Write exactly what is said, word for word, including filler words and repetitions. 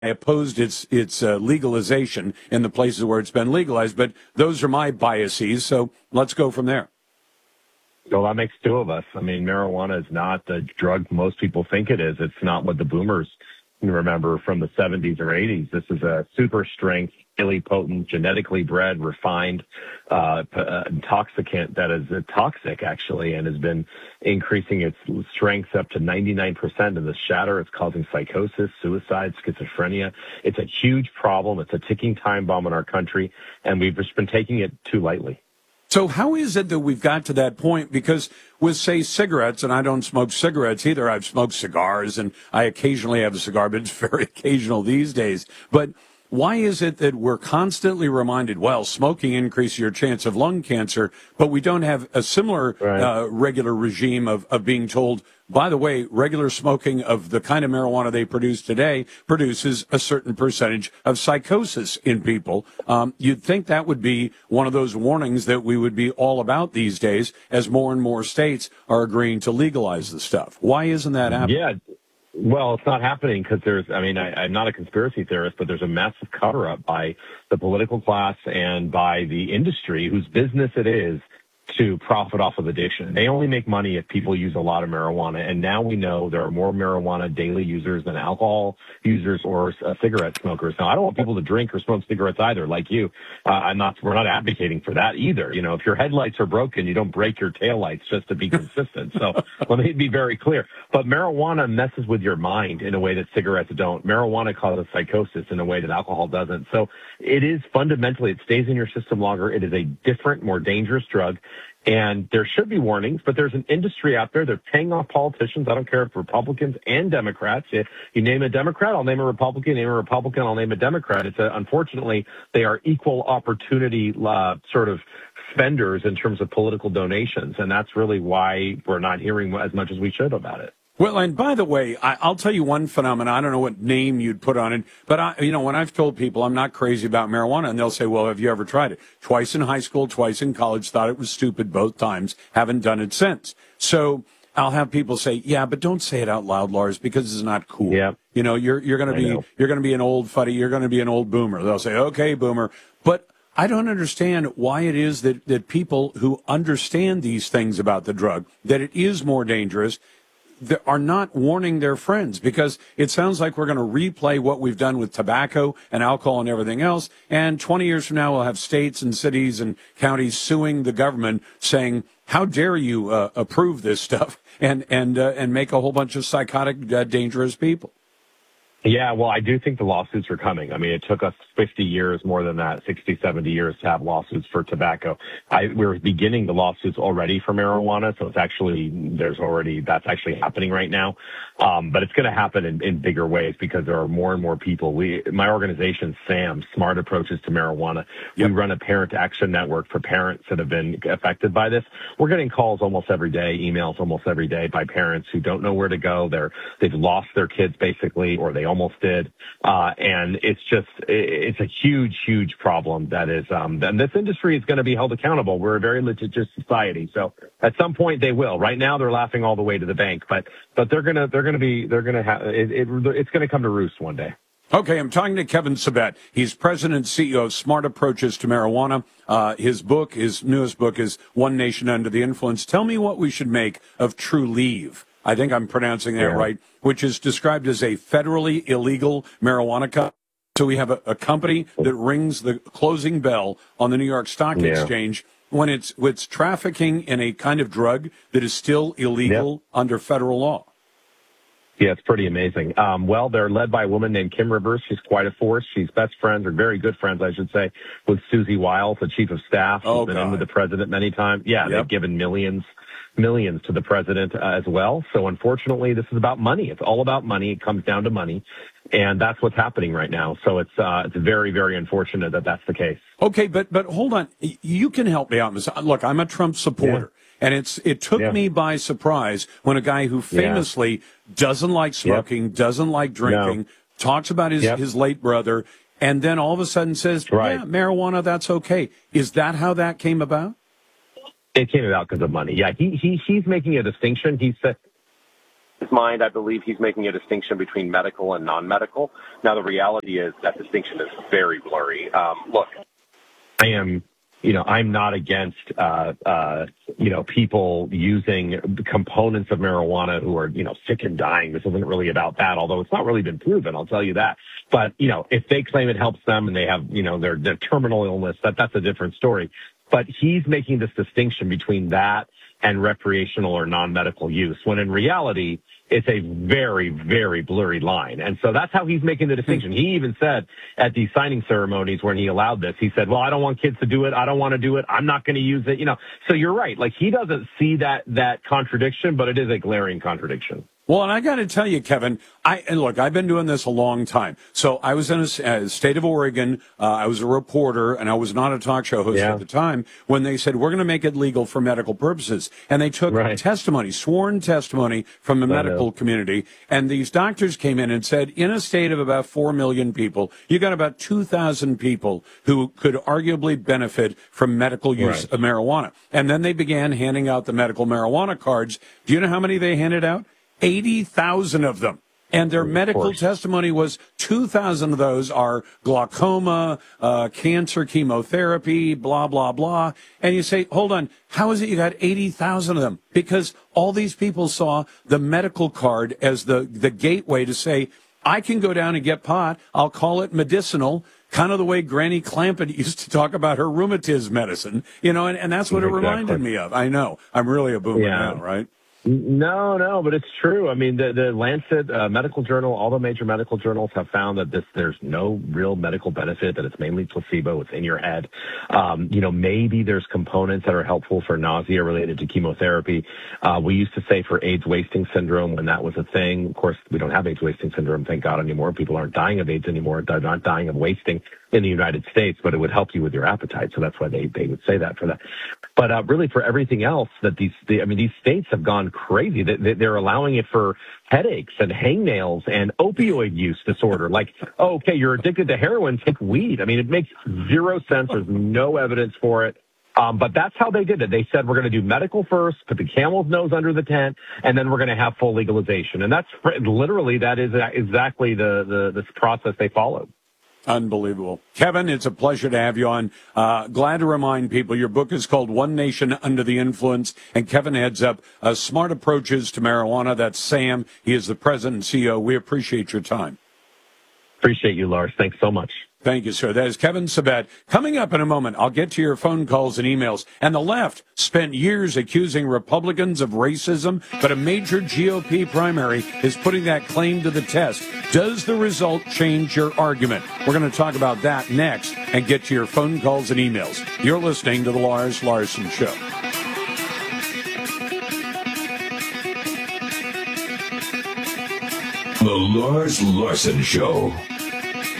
I opposed its its uh, legalization in the places where it's been legalized, but those are my biases. So let's go from there. Well, that makes two of us. I mean, marijuana is not the drug most people think it is. It's not what the boomers remember from the seventies or eighties. This is a super strength, highly potent, genetically bred, refined uh, uh, intoxicant that is uh, toxic, actually, and has been increasing its strength up to ninety-nine percent in the shatter. It's causing psychosis, suicide, schizophrenia. It's a huge problem. It's a ticking time bomb in our country, and we've just been taking it too lightly. So how is it that we've got to that point? Because with, say, cigarettes, and I don't smoke cigarettes either. I've smoked cigars, and I occasionally have a cigar, but it's very occasional these days. But why is it that we're constantly reminded, well, smoking increases your chance of lung cancer, but we don't have a similar right. uh, regular regime of, of being told, by the way, regular smoking of the kind of marijuana they produce today produces a certain percentage of psychosis in people. Um, you'd think that would be one of those warnings that we would be all about these days as more and more states are agreeing to legalize the stuff. Why isn't that happening? Yeah. Well, it's not happening because there's, I mean, I, I'm not a conspiracy theorist, but there's a massive cover-up by the political class and by the industry whose business it is to profit off of addiction. They only make money if people use a lot of marijuana. And now we know there are more marijuana daily users than alcohol users or uh, cigarette smokers. Now, I don't want people to drink or smoke cigarettes either, like you. Uh, I'm not, we're not advocating for that either. You know, if your headlights are broken, you don't break your taillights just to be consistent. So let me be very clear. But marijuana messes with your mind in a way that cigarettes don't. Marijuana causes psychosis in a way that alcohol doesn't. So it is fundamentally, it stays in your system longer. It is a different, more dangerous drug. And there should be warnings, but there's an industry out there. They're paying off politicians. I don't care if Republicans and Democrats. If you name a Democrat, I'll name a Republican. Name a Republican, I'll name a Democrat. It's a, unfortunately, they are equal opportunity uh, sort of spenders in terms of political donations. And that's really why we're not hearing as much as we should about it. Well, and by the way, I, I'll tell you one phenomenon. I don't know what name you'd put on it, but I, you know, when I've told people I'm not crazy about marijuana, and they'll say, "Well, have you ever tried it?" Twice in high school, twice in college. Thought it was stupid both times. Haven't done it since. So I'll have people say, "Yeah, but don't say it out loud, Lars, because it's not cool." Yeah. You know, you're you're going to be know. you're going to be an old fuddy. You're going to be an old boomer. They'll say, "Okay, boomer," but I don't understand why it is that that people who understand these things about the drug, that it is more dangerous, that are not warning their friends, because it sounds like we're going to replay what we've done with tobacco and alcohol and everything else. And twenty years from now, we'll have states and cities and counties suing the government saying, how dare you uh, approve this stuff and, and, uh, and make a whole bunch of psychotic, uh, dangerous people. Yeah, well, I do think the lawsuits are coming. I mean, it took us fifty years, more than that, sixty, seventy years to have lawsuits for tobacco. I, we're beginning the lawsuits already for marijuana, so it's actually, there's already, that's actually happening right now. Um, but it's going to happen in, in bigger ways because there are more and more people. We, my organization, SAM, Smart Approaches to Marijuana, yep. we run a parent action network for parents that have been affected by this. We're getting calls almost every day, emails almost every day by parents who don't know where to go. They're, they've lost their kids basically, or they almost did. Uh, and it's just, it's a huge, huge problem that is, um, and this industry is going to be held accountable. We're a very litigious society. So at some point they will. Right now they're laughing all the way to the bank, but, but they're going to, they're going to be, they're going to have, it, it, it's going to come to roost one day. Okay, I'm talking to Kevin Sabet. He's president and C E O of Smart Approaches to Marijuana. Uh, his book, his newest book is One Nation Under the Influence. Tell me what we should make of Trulieve. I think I'm pronouncing that yeah. right, which is described as a federally illegal marijuana company. So we have a, a company that rings the closing bell on the New York Stock yeah. Exchange when it's, it's trafficking in a kind of drug that is still illegal yep. under federal law. Yeah, it's pretty amazing. Um, well, they're led by a woman named Kim Rivers. She's quite a force. She's best friends, or very good friends, I should say, with Susie Wiles, the chief of staff. She's oh, been God. in with the president many times. Yeah, yep. they've given millions, millions to the president uh, as well. So unfortunately, this is about money. It's all about money. It comes down to money. And that's what's happening right now. So it's uh, it's very, very unfortunate that that's the case. Okay, but but hold on. You can help me out. Look, I'm a Trump supporter. Yeah. And it's it took yeah. me by surprise when a guy who famously yeah. doesn't like smoking, yep. doesn't like drinking, no. talks about his, yep. his late brother, and then all of a sudden says, right. yeah, marijuana, that's okay. Is that how that came about? It came about because of money. Yeah, he he he's making a distinction. He said, his mind, I believe he's making a distinction between medical and non-medical. Now, the reality is that distinction is very blurry. Um, look, I am, you know, I'm not against, uh, uh, you know, people using components of marijuana who are, you know, sick and dying. This isn't really about that, although it's not really been proven, I'll tell you that. But, you know, if they claim it helps them and they have, you know, their, their terminal illness, that that's a different story. But he's making this distinction between that and recreational or non-medical use, when in reality, it's a very, very blurry line. And so that's how he's making the distinction. He even said at the signing ceremonies when he allowed this, he said, well, I don't want kids to do it. I don't want to do it. I'm not going to use it. You know, so you're right. Like, he doesn't see that, that contradiction, but it is a glaring contradiction. Well, and I got to tell you, Kevin, I and look, I've been doing this a long time. So I was in a, a state of Oregon. Uh, I was a reporter, and I was not a talk show host yeah. at the time when they said, we're going to make it legal for medical purposes. And they took right. testimony, sworn testimony from the I medical know. community. And these doctors came in and said, in a state of about four million people, you got about two thousand people who could arguably benefit from medical use right. of marijuana. And then they began handing out the medical marijuana cards. Do you know how many they handed out? eighty thousand of them. And their medical testimony was two thousand of those are glaucoma, uh, cancer, chemotherapy, blah, blah, blah. And you say, hold on, how is it you got eighty thousand of them? Because all these people saw the medical card as the, the gateway to say, I can go down and get pot. I'll call it medicinal, kind of the way Granny Clampett used to talk about her rheumatism medicine, you know, and, and that's what exactly. it reminded me of. I know. I'm really a boomer yeah. now, right? No, no, but it's true. I mean, the, the Lancet uh, Medical Journal, all the major medical journals have found that this there's no real medical benefit, that it's mainly placebo. It's in your head. Um, you know, maybe there's components that are helpful for nausea related to chemotherapy. Uh, we used to say for AIDS wasting syndrome when that was a thing. Of course, we don't have AIDS wasting syndrome, thank God, anymore. People aren't dying of AIDS anymore. They're not dying of wasting in the United States, but it would help you with your appetite. So that's why they, they would say that for that. But uh, really for everything else that these, the, I mean, these states have gone crazy. They, they're allowing it for headaches and hangnails and opioid use disorder. Like, oh, okay, you're addicted to heroin, take weed. I mean, it makes zero sense. There's no evidence for it. Um, but that's how they did it. They said, we're going to do medical first, put the camel's nose under the tent, and then we're going to have full legalization. And that's literally, that is exactly the, the, the process they followed. Unbelievable. Kevin, it's a pleasure to have you on. Uh, glad to remind people your book is called One Nation Under the Influence, and Kevin heads up uh, Smart Approaches to Marijuana. That's Sam. He is the president and C E O. We appreciate your time. Appreciate you, Lars. Thanks so much. Thank you, sir. That is Kevin Sabet. Coming up in a moment, I'll get to your phone calls and emails. And the left spent years accusing Republicans of racism, but a major G O P primary is putting that claim to the test. Does the result change your argument? We're going to talk about that next and get to your phone calls and emails. You're listening to The Lars Larson Show. The Lars Larson Show.